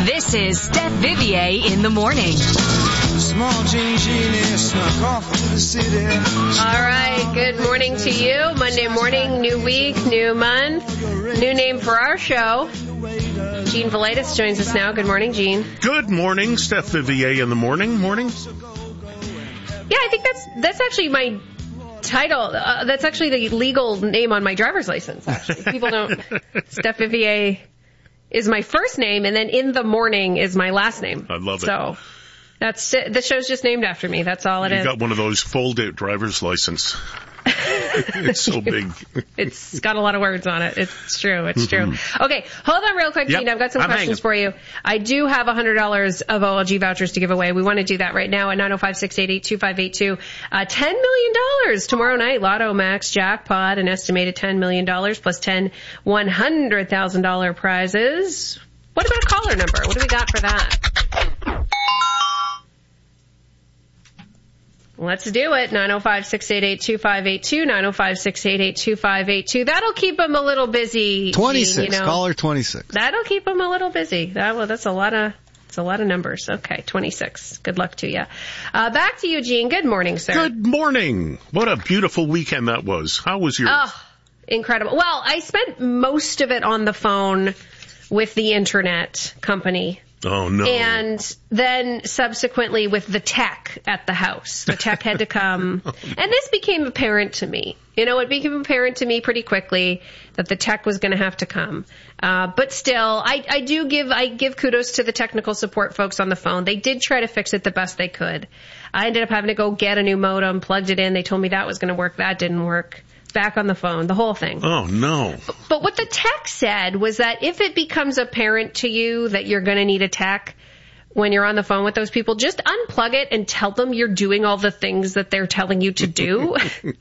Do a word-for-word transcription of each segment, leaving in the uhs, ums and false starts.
This is Steph Vivier in the morning. Small Jean Genie snuck off to the city. All right, good morning to you. Monday morning, new week, new month, new name for our show. Gene Valaitis joins us now. Good morning, Gene. Good morning, Steph Vivier in the morning. Morning. Yeah, I think that's that's actually my title. Uh, that's actually the legal name on my driver's license, actually. People don't. Steph Vivier is my first name, and then in the morning is my last name. I love it. So that's it. The show's just named after me. That's all it you is. You got one of those fold-out driver's license. It's so big. It's got a lot of words on it. It's true. It's mm-hmm. true. Okay, hold on real quick, yep. Gene. I've got some I'm questions hanging. for you. I do have one hundred dollars of O L G vouchers to give away. We want to do that right now at nine oh five, six eight eight, two five eight two. Uh, ten million dollars tomorrow night. Lotto Max jackpot, an estimated ten million dollars plus ten one hundred thousand dollars prizes. What about a caller number? What do we got for that? Let's do it. nine oh five, six eight eight, two five eight two, nine oh five, six eight eight, two five eight two. That'll keep them a little busy. twenty-six, Gene, you know. caller twenty-six. That'll keep them a little busy. That, well, that's a lot of, it's a lot of numbers. Okay, twenty-six. Good luck to you. Uh, back to you, Gene. Good morning, sir. Good morning. What a beautiful weekend that was. How was yours? Oh, incredible. Well, I spent most of it on the phone with the internet company. Oh, no. And then subsequently with the tech at the house. The tech had to come. And this became apparent to me. You know, it became apparent to me pretty quickly that the tech was going to have to come. Uh, but still, I, I do give, I give kudos to the technical support folks on the phone. They did try to fix it the best they could. I ended up having to go get a new modem, plugged it in. They told me that was going to work. That didn't work. Back on the phone, the whole thing. Oh, no. But what the tech said was that if it becomes apparent to you that you're going to need a tech when you're on the phone with those people, just unplug it and tell them you're doing all the things that they're telling you to do.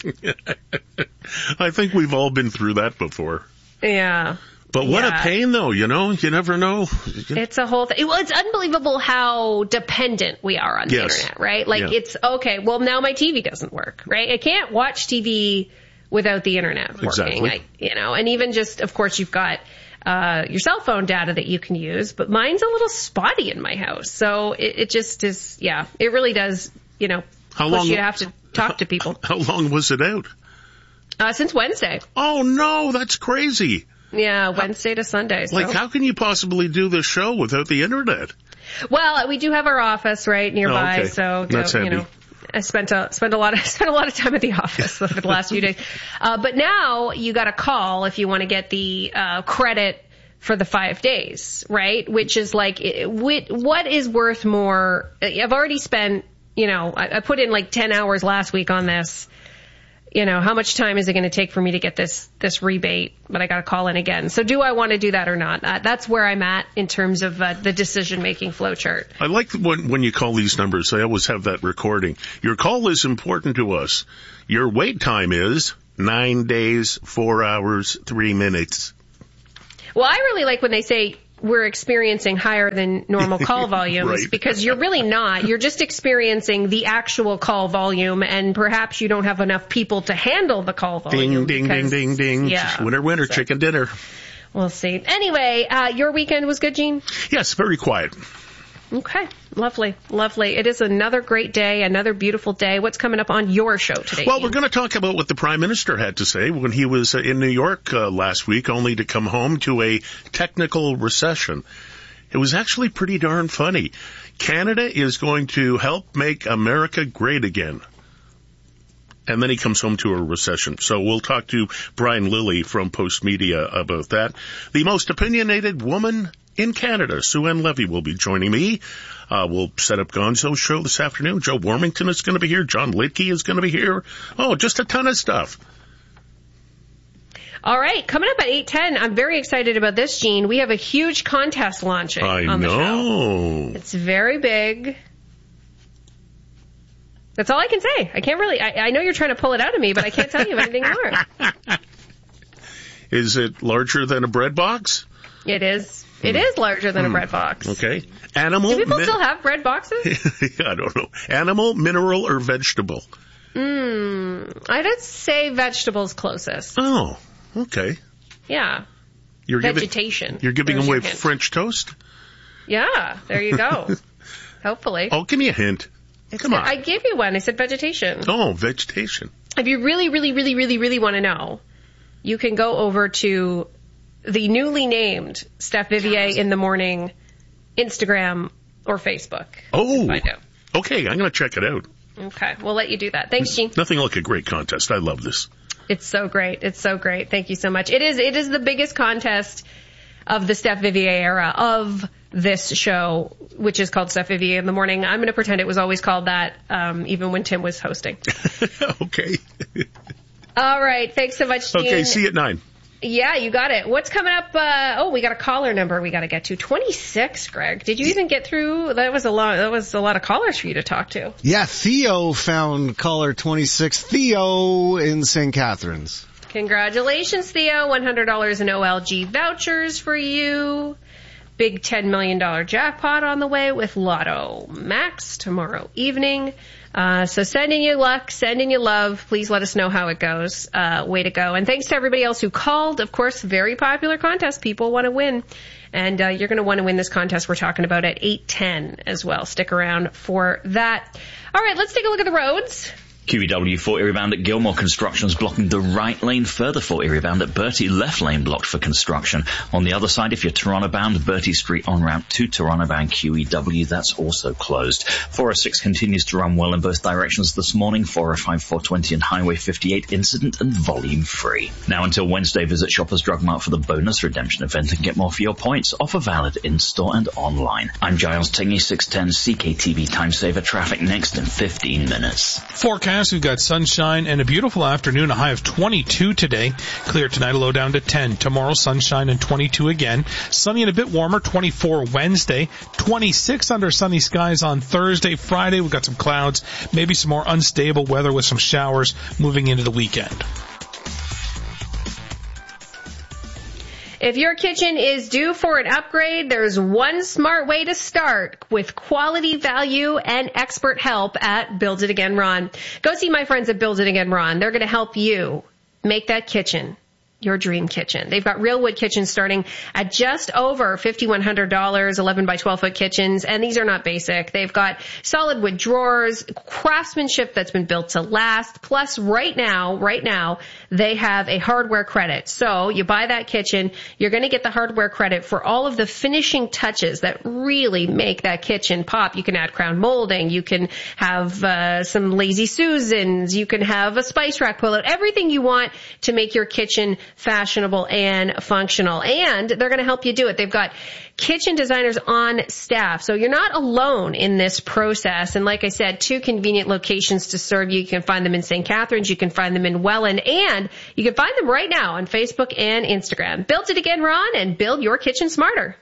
I think we've all been through that before. Yeah. But what yeah. a pain, though, you know? You never know. It's a whole thing. Well, it's unbelievable how dependent we are on the yes. internet, right? Like, yeah. it's, okay, well, now my T V doesn't work, right? I can't watch T V without the internet working. Exactly. I, you know, and even just, of course, you've got uh your cell phone data that you can use, but mine's a little spotty in my house. So it, it just is, yeah, it really does, you know, how push long, you to have to talk how, to people. How long was it out? Uh, since Wednesday. Oh, no, that's crazy. Yeah, Wednesday to Sunday. So. Like, how can you possibly do this show without the internet? Well, we do have our office right nearby, oh, okay. so, that's you handy. know. I spent a spent a lot of spent a lot of time at the office for the last few days, uh, but now you got to call if you want to get the uh, credit for the five days, right? Which is like, what is worth more? I've already spent, you know, I, I put in like ten hours last week on this. You know, how much time is it going to take for me to get this this rebate? But I got to call in again. So do I want to do that or not? Uh, that's where I'm at in terms of uh, the decision-making flowchart. I like when, when you call these numbers. I always have that recording. Your call is important to us. Your wait time is nine days, four hours, three minutes. Well, I really like when they say we're experiencing higher than normal call volumes right. because you're really not. You're just experiencing the actual call volume, and perhaps you don't have enough people to handle the call volume. Ding, because, ding, ding, ding, ding. Yeah. Winner, winner, so, chicken dinner. We'll see. Anyway, uh, your weekend was good, Gene? Yes, very quiet. Okay. Lovely. Lovely. It is another great day, another beautiful day. What's coming up on your show today? Well, Gene? we're going to talk about what the Prime Minister had to say when he was in New York uh, last week, only to come home to a technical recession. It was actually pretty darn funny. Canada is going to help make America great again. And then he comes home to a recession. So we'll talk to Brian Lilly from Post Media about that. The most opinionated woman in Canada, Sue-Ann Levy, will be joining me. Uh, we'll set up Gonzo's show this afternoon. Joe Warmington is going to be here. John Lidke is going to be here. Oh, just a ton of stuff. All right, coming up at eight ten, I'm very excited about this, Gene. We have a huge contest launching I on the know. show. It's very big. That's all I can say. I can't really, I, I know you're trying to pull it out of me, but I can't tell you anything more. Is it larger than a bread box? It is. It hmm. is larger than hmm. a bread box. Okay. Animal. Do people min- still have bread boxes? I don't know. Animal, mineral, or vegetable? Mm, I'd say vegetables closest. Oh, okay. Yeah. You're Vegetation. Giving, you're giving There's away your hint. French toast? Yeah, there you go. Hopefully. Oh, give me a hint. It's Come on. I gave you one. I said vegetation. Oh, vegetation. If you really, really, really, really, really want to know, you can go over to the newly named Steph Vivier in the Morning Instagram or Facebook. Oh, I know. Okay, I'm going to check it out. Okay, we'll let you do that. Thanks, Gene. Nothing like a great contest. I love this. It's so great. It's so great. Thank you so much. It is. It is the biggest contest of the Steph Vivier era of this show, which is called Steph Vivier in the Morning. I'm going to pretend it was always called that, um, even when Tim was hosting. Okay. All right. Thanks so much, Gene. Okay, see you at nine. Yeah, you got it. What's coming up? Uh, oh, we got a caller number we got to get to. twenty-six, Greg. Did you even get through? That was a lot. That was a lot of callers for you to talk to. Yeah, Theo found caller twenty-six. Theo in Saint Catharines. Congratulations, Theo. one hundred dollars in O L G vouchers for you. Big ten million dollars jackpot on the way with Lotto Max tomorrow evening. Uh, so sending you luck, sending you love. Please let us know how it goes. Uh, way to go. And thanks to everybody else who called. Of course, very popular contest. People want to win. And uh, you're going to want to win this contest we're talking about at eight ten as well. Stick around for that. All right, let's take a look at the roads. Q E W forty rebound at Gilmore Construction's blocking the right lane. Further forty rebound at Bertie, left lane blocked for construction. On the other side, if you're Toronto bound, Bertie Street on route to Toronto bound Q E W, that's also closed. four oh six continues to run well in both directions this morning. four oh five, four twenty and Highway fifty-eight incident and volume free. Now until Wednesday, visit Shoppers Drug Mart for the bonus redemption event and get more for your points. Offer valid in-store and online. I'm Giles Tingy, six ten C K T V Time Saver. Traffic next in fifteen minutes. Forecast. We've got sunshine and a beautiful afternoon, a high of twenty-two today. Clear tonight, a low down to ten. Tomorrow, sunshine and twenty-two again. Sunny and a bit warmer, twenty-four Wednesday. twenty-six under sunny skies on Thursday. Friday, we've got some clouds, maybe some more unstable weather with some showers moving into the weekend. If your kitchen is due for an upgrade, there's one smart way to start with quality value and expert help at Build It Again Ron. Go see my friends at Build It Again Ron. They're going to help you make that kitchen your dream kitchen. They've got real wood kitchens starting at just over five thousand one hundred dollars, eleven by twelve foot kitchens, and these are not basic. They've got solid wood drawers, craftsmanship that's been built to last, plus right now, right now, they have a hardware credit. So you buy that kitchen, you're going to get the hardware credit for all of the finishing touches that really make that kitchen pop. You can add crown molding, you can have uh, some Lazy Susans, you can have a spice rack pullout, everything you want to make your kitchen fashionable and functional. And they're going to help you do it. They've got kitchen designers on staff. So you're not alone in this process. And like I said, two convenient locations to serve you. You can find them in Saint Catharines. You can find them in Welland. And you can find them right now on Facebook and Instagram. Build It Again, Ron, and build your kitchen smarter.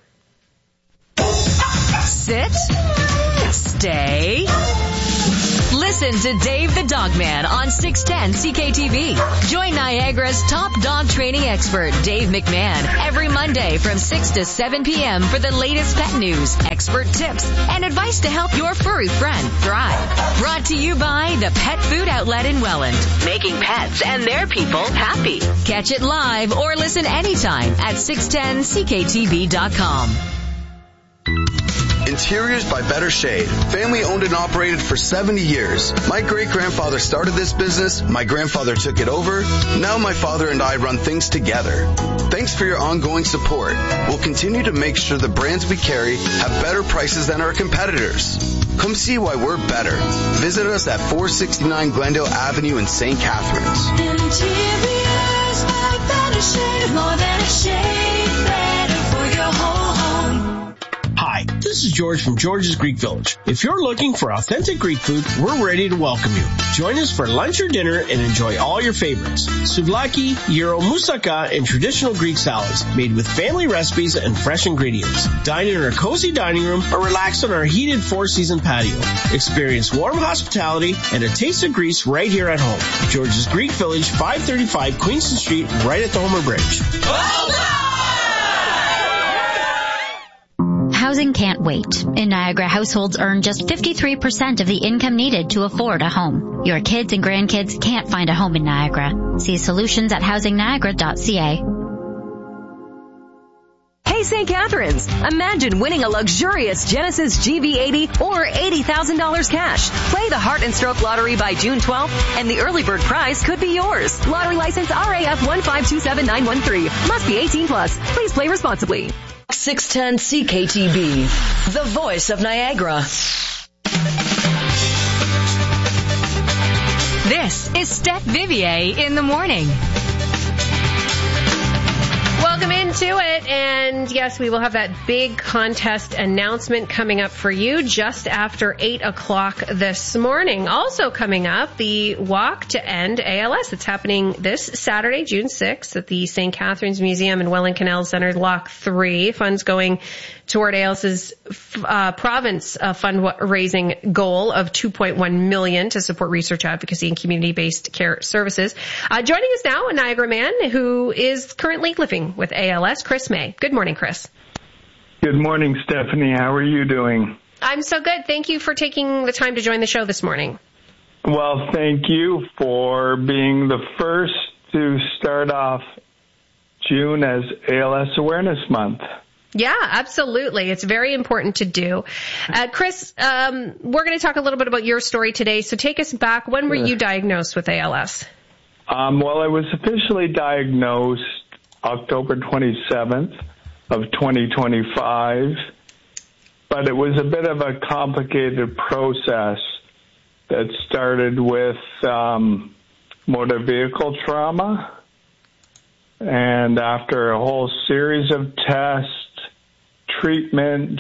Sit. Stay. Listen to Dave the Dog Man on six ten C K T V. Join Niagara's top dog training expert, Dave McMahon, every Monday from six to seven p.m. for the latest pet news, expert tips, and advice to help your furry friend thrive. Brought to you by the Pet Food Outlet in Welland, making pets and their people happy. Catch it live or listen anytime at six ten C K T V dot com. Interiors by Better Shade. Family owned and operated for seventy years. My great-grandfather started this business. My grandfather took it over. Now my father and I run things together. Thanks for your ongoing support. We'll continue to make sure the brands we carry have better prices than our competitors. Come see why we're better. Visit us at four sixty-nine Glendale Avenue in Saint Catharines. Interiors by Better Shade. More than a shade. Better for your whole home. Hi, this is George from George's Greek Village. If you're looking for authentic Greek food, we're ready to welcome you. Join us for lunch or dinner and enjoy all your favorites. Souvlaki, gyro, moussaka, and traditional Greek salads made with family recipes and fresh ingredients. Dine in our cozy dining room or relax on our heated four-season patio. Experience warm hospitality and a taste of Greece right here at home. George's Greek Village, five thirty-five Queenston Street, right at the Homer Bridge. Well done! Housing can't wait. In Niagara, households earn just fifty-three percent of the income needed to afford a home. Your kids and grandkids can't find a home in Niagara. See solutions at housing niagara dot c a. Hey, Saint Catharines. Imagine winning a luxurious Genesis G V eighty or eighty thousand dollars cash. Play the Heart and Stroke Lottery by June twelfth, and the early bird prize could be yours. Lottery license R A F one five two seven nine one three. Must be eighteen plus. Please play responsibly. six ten C K T B, the voice of Niagara. This is Steph Vivier in the morning. Welcome into it, and yes, we will have that big contest announcement coming up for you just after eight o'clock this morning. Also coming up, the Walk to End A L S. It's happening this Saturday, June sixth, at the Saint Catharines Museum in Welland Canal Center, Lock three. Funds going toward ALS's uh, province uh, fundraising goal of two point one million dollars to support research, advocacy, and community-based care services. Uh, joining us now, a Niagara man who is currently living with A L S, Chris May. Good morning, Chris. Good morning, Stephanie. How are you doing? I'm so good. Thank you for taking the time to join the show this morning. Well, thank you for being the first to start off June as A L S Awareness Month. Yeah, absolutely. It's very important to do. Uh, Chris, um, we're going to talk a little bit about your story today. So take us back. When were you diagnosed with A L S? Um, well, I was officially diagnosed October twenty-seventh of twenty twenty-five, but it was a bit of a complicated process that started with um, motor vehicle trauma. And after a whole series of tests, treatment,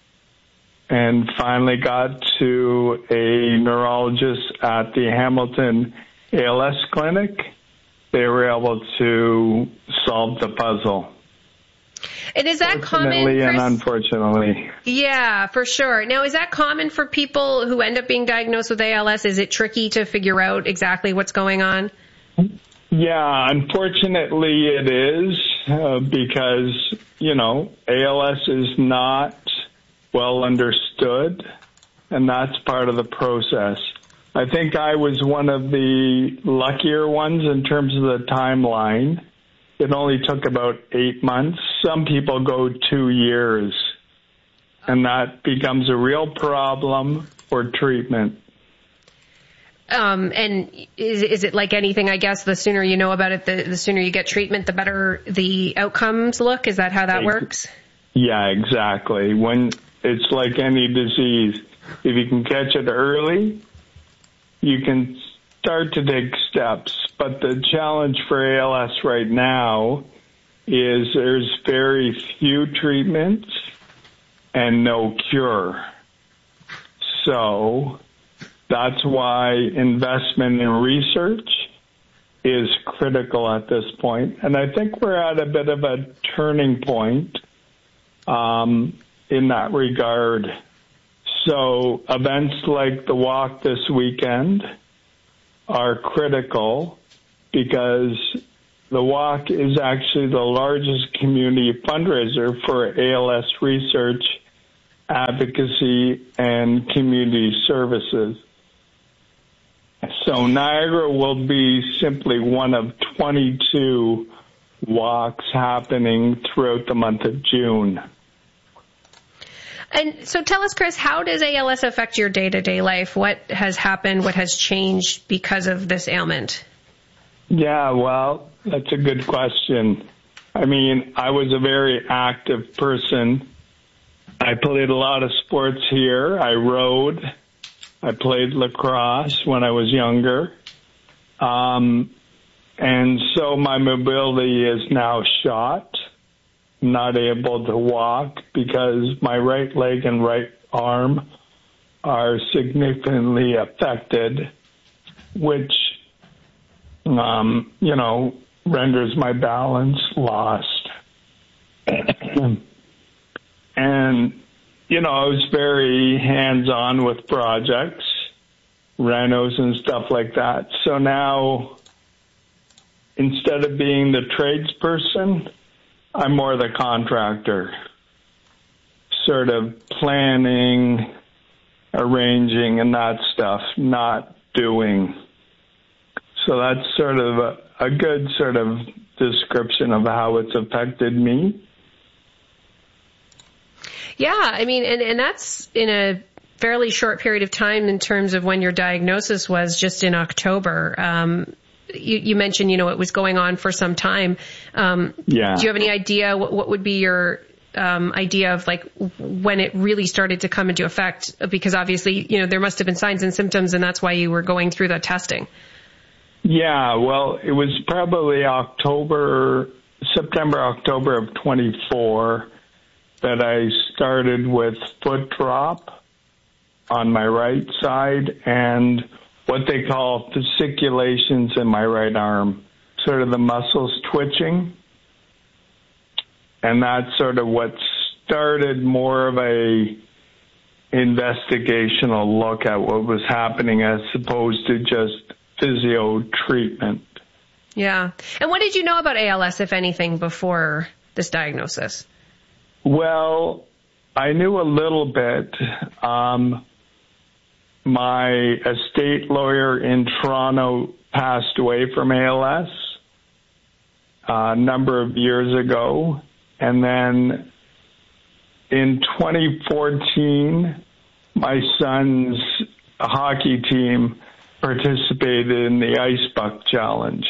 and finally got to a neurologist at the Hamilton A L S clinic, they were able to solve the puzzle. And is that common, Fortunately Chris? and unfortunately. Yeah, for sure. Now, is that common for people who end up being diagnosed with A L S? Is it tricky to figure out exactly what's going on? Yeah, unfortunately it is, uh, because, you know, A L S is not well understood, and that's part of the process. I think I was one of the luckier ones in terms of the timeline. It only took about eight months. Some people go two years, and that becomes a real problem for treatment. Um, and is, is it like anything, I guess, the sooner you know about it, the, the sooner you get treatment, the better the outcomes look? Is that how that works? Yeah, exactly. When it's like any disease, if you can catch it early, you can start to take steps. But the challenge for A L S right now is there's very few treatments and no cure. So that's why investment in research is critical at this point. And I think we're at a bit of a turning point um, in that regard. So events like the walk this weekend are critical because the walk is actually the largest community fundraiser for A L S research, advocacy, and community services. So Niagara will be simply one of twenty-two walks happening throughout the month of June. And so tell us, Chris, how does A L S affect your day-to-day life? What has happened? What has changed because of this ailment? Yeah, well, that's a good question. I mean, I was a very active person. I played a lot of sports here. I rode. I played lacrosse when I was younger. Um, and so my mobility is now shot. I'm not able to walk because my right leg and right arm are significantly affected, which, um, you know, renders my balance lost. And, you know, I was very hands-on with projects, renos and stuff like that. So now, instead of being the tradesperson, I'm more the contractor, sort of planning, arranging, and that stuff, not doing. So that's sort of a, a good sort of description of how it's affected me. Yeah, I mean, and, and that's in a fairly short period of time in terms of when your diagnosis was, just in October. Um, you, you mentioned, you know, it was going on for some time. Um, yeah. Do you have any idea what, what would be your um, idea of like when it really started to come into effect? Because obviously, you know, there must have been signs and symptoms, and that's why you were going through the testing. Yeah, well, it was probably October, September, October of twenty-four that I started with foot drop on my right side and what they call fasciculations in my right arm, sort of the muscles twitching. And that's sort of what started more of a investigational look at what was happening as opposed to just physio treatment. Yeah. And what did you know about A L S, if anything, before this diagnosis? Well, I knew a little bit. Um, my estate lawyer in Toronto passed away from A L S a number of years ago. And then in twenty fourteen, my son's hockey team participated in the Ice Buck Challenge.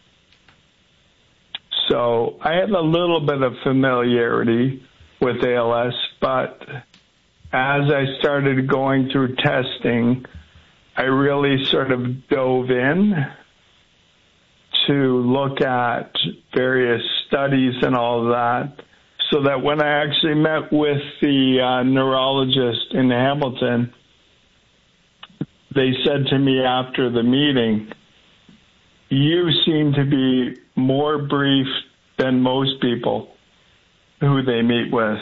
So I had a little bit of familiarity with A L S, but as I started going through testing, I really sort of dove in to look at various studies and all of that, so that when I actually met with the uh, neurologist in Hamilton, they said to me after the meeting, you seem to be more brief than most people who they meet with.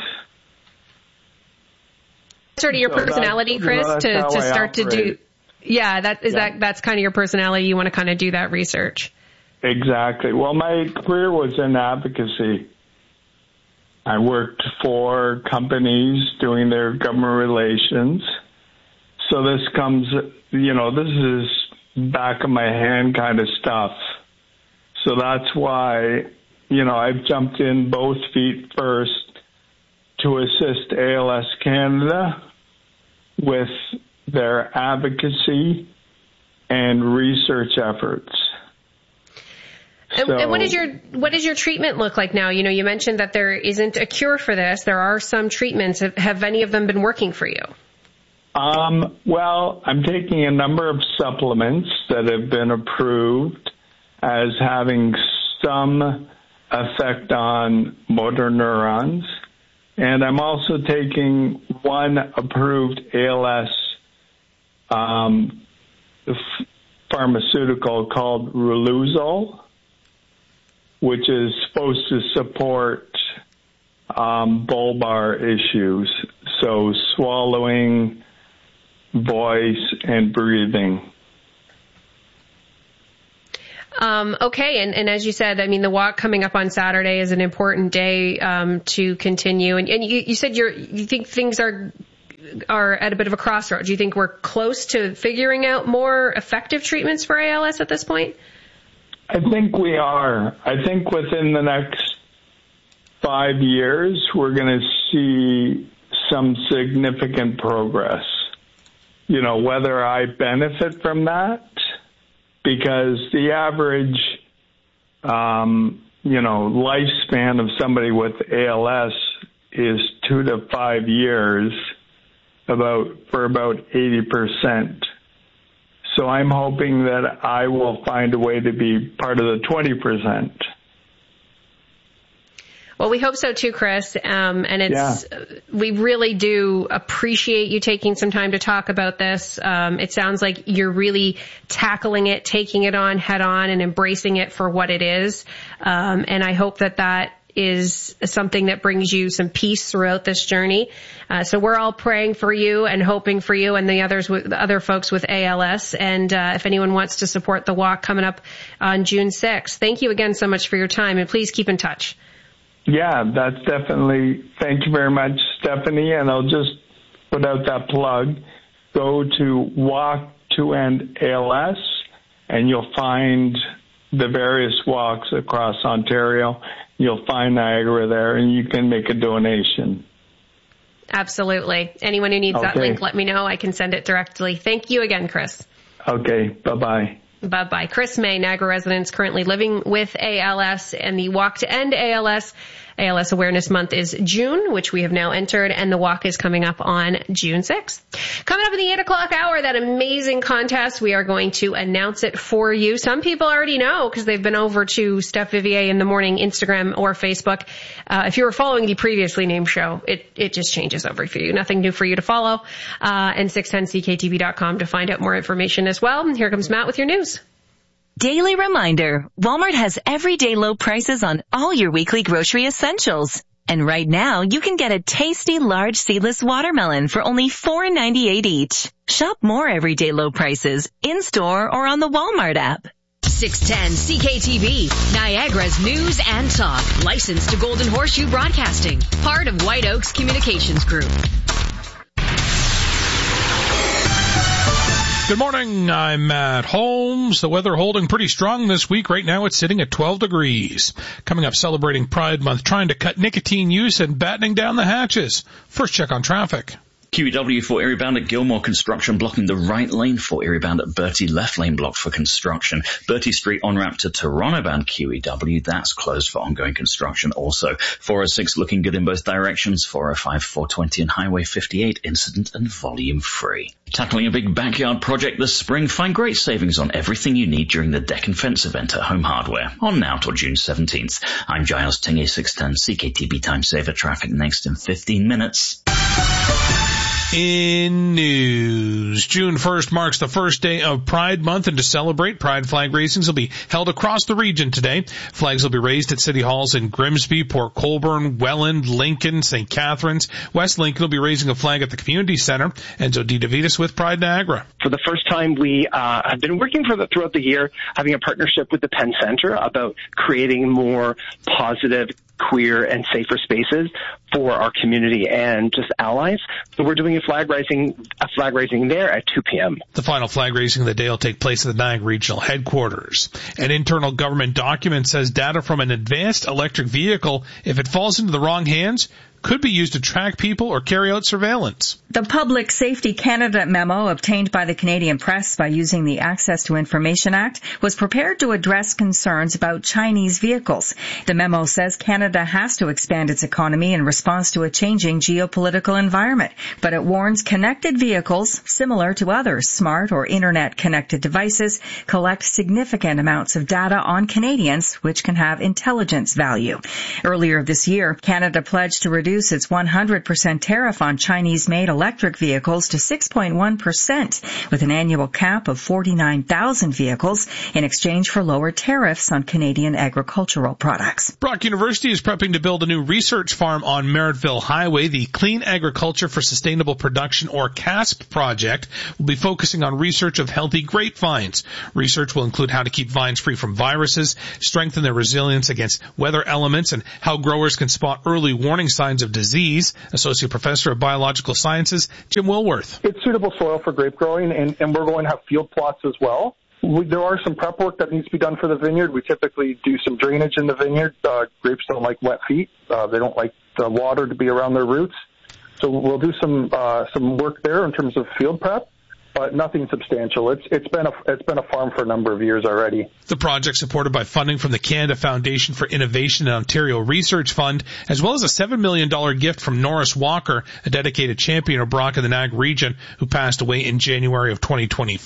Sort of your So personality, that's, Chris, you know, that's to, how to I start to do. operate. Yeah, that is Yeah. that. That's kind of your personality. You want to kind of do that research. Exactly. Well, my career was in advocacy. I worked for companies doing their government relations. So this comes, you know, this is back of my hand kind of stuff. So that's why, you know, I've jumped in both feet first to assist A L S Canada with their advocacy and research efforts. And, So- and what is your what does your treatment look like now? You know, you mentioned that there isn't a cure for this. There are some treatments. Have, have any of them been working for you? Um, well, I'm taking a number of supplements that have been approved as having some effect on motor neurons. And I'm also taking one approved A L S um, f- pharmaceutical called Riluzole, which is supposed to support um, bulbar issues, so swallowing, voice, and breathing. Um, okay, and, and as you said, I mean, the walk coming up on Saturday is an important day um, to continue. And, and you, you said you're, you think things are are at a bit of a crossroads. Do you think we're close to figuring out more effective treatments for A L S at this point? I think we are. I think within the next five years, we're going to see some significant progress. You know, whether I benefit from that, because the average, um, you know, lifespan of somebody with A L S is two to five years, about for about eighty percent. So I'm hoping that I will find a way to be part of the twenty percent. Well, we hope so too, Chris. Um, and it's, Yeah. we really do appreciate you taking some time to talk about this. Um, it sounds like you're really tackling it, taking it on head on and embracing it for what it is. Um, and I hope that that is something that brings you some peace throughout this journey. Uh, so we're all praying for you and hoping for you and the others with the other folks with A L S. And, uh, if anyone wants to support the walk coming up on June sixth, thank you again so much for your time, and please keep in touch. Yeah, that's definitely, thank you very much, Stephanie. And I'll just put out that plug. Go to Walk to End A L S and you'll find the various walks across Ontario. You'll find Niagara there and you can make a donation. Absolutely. Anyone who needs Okay. that link, let me know. I can send it directly. Thank you again, Chris. Okay, bye-bye. Bye-bye. Chris May, Niagara residents currently living with A L S, and the Walk to End A L S. A L S Awareness Month is June, which we have now entered, and the walk is coming up on June sixth. Coming up in the eight o'clock hour, that amazing contest, we are going to announce it for you. Some people already know because they've been over to Steph Vivier in the Morning Instagram or Facebook. Uh, if you were following the previously named show, it, it just changes over for you. Nothing new for you to follow. Uh, and six ten C K T V dot com to find out more information as well. Here comes Matt with your news. Daily reminder, Walmart has everyday low prices on all your weekly grocery essentials. And right now, you can get a tasty large seedless watermelon for only four ninety-eight each. Shop more everyday low prices in-store or on the Walmart app. six ten C K T V, Niagara's news and talk. Licensed to Golden Horseshoe Broadcasting. Part of White Oaks Communications Group. Good morning, I'm Matt Holmes. The weather holding pretty strong this week. Right now it's sitting at twelve degrees. Coming up, celebrating Pride Month, trying to cut nicotine use and battening down the hatches. First check on traffic. Q E W for Erie bound at Gilmore Construction blocking the right lane for Erie bound at Bertie, left lane blocked for construction. Bertie Street en route to Toronto bound Q E W, that's closed for ongoing construction also. four oh six looking good in both directions, four oh five, four twenty and Highway fifty-eight incident and volume free. Tackling a big backyard project this spring, find great savings on everything you need during the Deck and Fence event at Home Hardware. On now till June seventeenth. I'm Giles Tingy, six ten C K T V Time Saver. Traffic next in fifteen minutes. In news, June first marks the first day of Pride Month, and to celebrate, Pride flag raisings will be held across the region today. Flags will be raised at city halls in Grimsby, Port Colborne, Welland, Lincoln, Saint Catharines. West Lincoln will be raising a flag at the community center. Enzo Di DeVitis with Pride Niagara. For the first time, we uh, have been working for the, throughout the year, having a partnership with the Penn Center about creating more positive, queer, and safer spaces for our community and just allies. So we're doing a flag raising, a flag raising there at two p.m. The final flag raising of the day will take place at the Niagara Regional Headquarters. An internal government document says data from an advanced electric vehicle, if it falls into the wrong hands, could be used to track people or carry out surveillance. The Public Safety Canada memo obtained by the Canadian press by using the Access to Information Act was prepared to address concerns about Chinese vehicles. The memo says Canada has to expand its economy in response to a changing geopolitical environment, but it warns connected vehicles, similar to other smart or internet-connected devices, collect significant amounts of data on Canadians, which can have intelligence value. Earlier this year, Canada pledged to reduce its one hundred percent tariff on Chinese-made electric vehicles to six point one percent, with an annual cap of forty-nine thousand vehicles in exchange for lower tariffs on Canadian agricultural products. Brock University is prepping to build a new research farm on Merrittville Highway. The Clean Agriculture for Sustainable Production, or CASP project, will be focusing on research of healthy grapevines. Research will include how to keep vines free from viruses, strengthen their resilience against weather elements, and how growers can spot early warning signs of disease. Associate Professor of Biological Sciences, Jim Wilworth. It's suitable soil for grape growing, and, and we're going to have field plots as well. We, there are some prep work that needs to be done for the vineyard. We typically do some drainage in the vineyard. Uh, grapes don't like wet feet. Uh, they don't like the water to be around their roots. So we'll do some uh, some work there in terms of field prep, but nothing substantial. It's it's been a it's been a farm for a number of years already. The project, supported by funding from the Canada Foundation for Innovation and Ontario Research Fund, as well as a seven million dollars gift from Norris Walker, a dedicated champion of Brock in the Niagara region, who passed away in January of twenty twenty-four.